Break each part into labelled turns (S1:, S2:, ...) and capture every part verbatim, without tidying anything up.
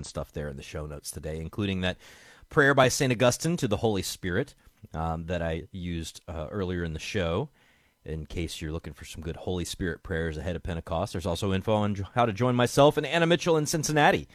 S1: fun stuff there in the show notes today, including that prayer by Saint Augustine to the Holy Spirit um, that I used uh, earlier in the show, in case you're looking for some good Holy Spirit prayers ahead of Pentecost. There's also info on how to join myself and Anna Mitchell in Cincinnati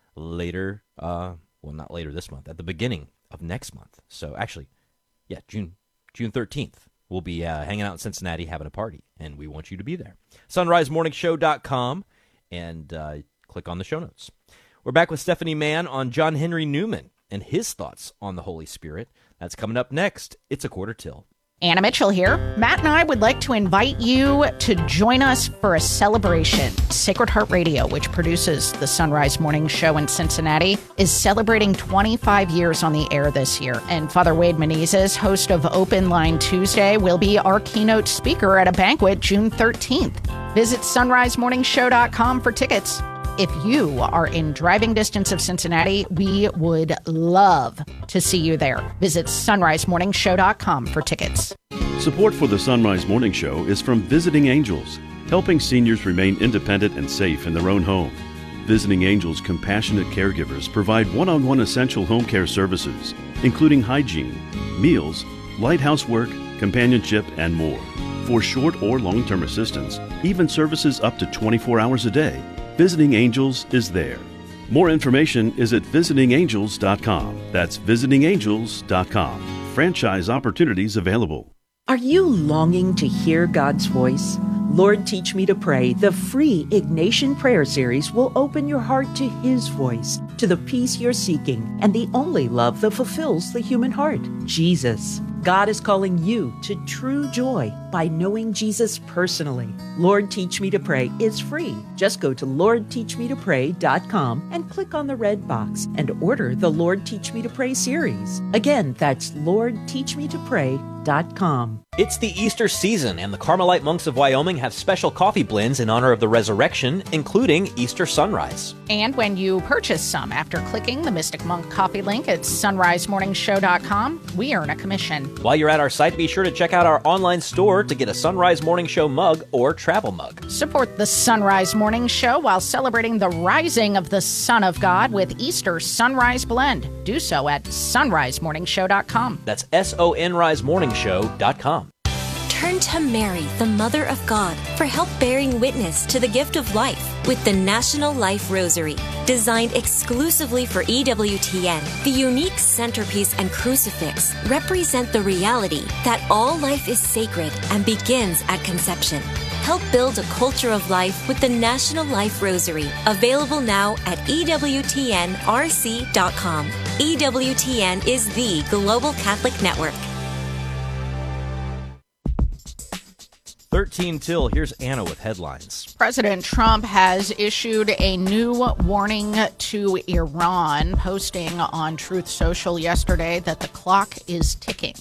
S1: later, uh, well, not later this month, at the beginning of next month. So actually, yeah, June June thirteenth, we'll be uh, hanging out in Cincinnati having a party, and we want you to be there. sunrise morning show dot com, and uh, click on the show notes. We're back with Stephanie Mann on John Henry Newman and his thoughts on the Holy Spirit. That's coming up next. It's a quarter till.
S2: Anna Mitchell here. Matt and I would like to invite you to join us for a celebration. Sacred Heart Radio, which produces the Sunrise Morning Show in Cincinnati, is celebrating twenty-five years on the air this year. And Father Wade Menezes, host of Open Line Tuesday, will be our keynote speaker at a banquet June thirteenth. Visit sunrise morning show dot com for tickets. If you are in driving distance of Cincinnati, we would love to see you there. Visit sunrise morning show dot com for tickets.
S3: Support for the Sunrise Morning Show is from Visiting Angels, helping seniors remain independent and safe in their own home. Visiting Angels compassionate caregivers provide one-on-one essential home care services, including hygiene, meals, light housework, companionship, and more. For short or long-term assistance, even services up to twenty-four hours a day, Visiting Angels is there. More information is at visiting angels dot com. That's visiting angels dot com. Franchise opportunities available.
S4: Are you longing to hear God's voice? Lord, Teach Me to Pray, the free Ignatian Prayer Series, will open your heart to His voice, to the peace you're seeking, and the only love that fulfills the human heart, Jesus. God is calling you to true joy by knowing Jesus personally. Lord, Teach Me to Pray is free. Just go to lord teach me to pray dot com and click on the red box and order the Lord, Teach Me to Pray series. Again, that's lord teach me to pray dot com.
S1: It's the Easter season, and the Carmelite monks of Wyoming have special coffee blends in honor of the resurrection, including Easter Sunrise.
S2: And when you purchase some after clicking the Mystic Monk coffee link at sunrise morning show dot com, we earn a commission.
S1: While you're at our site, be sure to check out our online store to get a Sunrise Morning Show mug or travel mug.
S2: Support the Sunrise Morning Show while celebrating the rising of the Son of God with Easter Sunrise Blend. Do so at sunrise morning show dot com.
S1: That's S O N rise morning show dot com.
S5: Turn to Mary, the Mother of God, for help bearing witness to the gift of life with the National Life Rosary. Designed exclusively for E W T N, the unique centerpiece and crucifix represent the reality that all life is sacred and begins at conception. Help build a culture of life with the National Life Rosary, available now at E W T N R C dot com. E W T N is the global Catholic network.
S1: thirteen till, here's Anna with headlines.
S2: President Trump has issued a new warning to Iran, posting on Truth Social yesterday that the clock is ticking.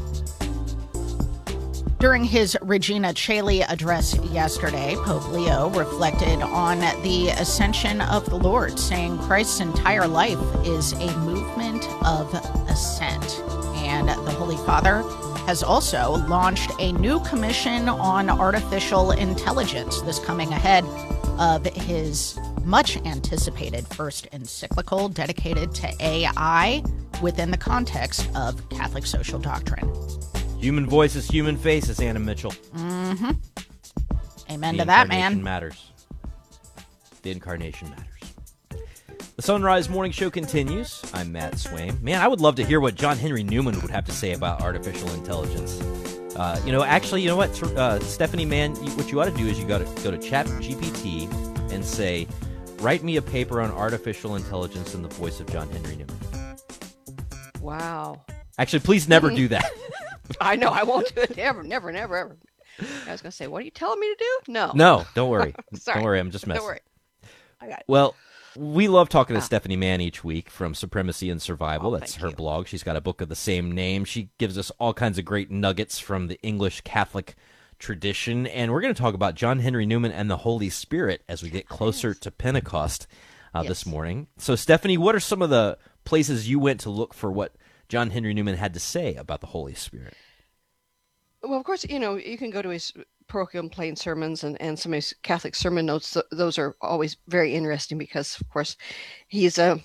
S2: During his Regina Coeli address yesterday, Pope Leo reflected on the ascension of the Lord, saying Christ's entire life is a movement of ascent. And the Holy Father has also launched a new commission on artificial intelligence, this coming ahead of his much anticipated first encyclical dedicated to A I within the context of Catholic social doctrine.
S1: Human voices, human faces, Anna Mitchell.
S2: Mm-hmm. Amen
S1: the
S2: to that, man.
S1: The incarnation matters. The incarnation matters. The Sunrise Morning Show continues. I'm Matt Swaim. Man, I would love to hear what John Henry Newman would have to say about artificial intelligence. Uh, you know, actually, you know what, uh, Stephanie, man, you, what you ought to do is you got to go to Chat G P T and say, write me a paper on artificial intelligence in the voice of John Henry Newman.
S6: Wow.
S1: Actually, please never do that.
S6: I know, I won't do it. Never, never, never, ever. I was going to say, what are you telling me to do? No.
S1: No, don't worry.
S6: Sorry.
S1: Don't worry, I'm just messing.
S6: Don't worry. I got it.
S1: Well, we love talking to
S6: Ah.
S1: Stephanie Mann each week from Supremacy and Survival.
S6: Oh,
S1: That's
S6: thank
S1: her
S6: you.
S1: blog. She's got a book of the same name. She gives us all kinds of great nuggets from the English Catholic tradition. And we're going to talk about John Henry Newman and the Holy Spirit as we get closer to Pentecost uh,
S6: Yes.
S1: this morning. So, Stephanie, what are some of the places you went to look for what John Henry Newman had to say about the Holy Spirit?
S6: Well, of course, you know, you can go to his parochial and plain sermons and, and some of his Catholic sermon notes. Th- Those are always very interesting because, of course, he's a